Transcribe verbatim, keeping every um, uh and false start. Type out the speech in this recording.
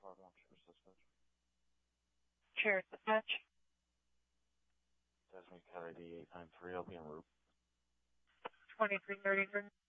Chair dispatch. Desmond Cat I D eight nine three, I'll be en route. twenty-three thirty-three.